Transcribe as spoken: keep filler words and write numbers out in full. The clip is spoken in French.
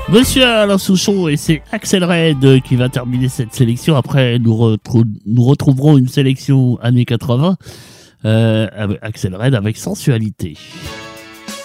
Monsieur Alain Souchon, et c'est Axel Red qui va terminer cette sélection. Après, nous, retrou- nous retrouverons une sélection années quatre-vingts euh, avec Axel Red avec Sensualité.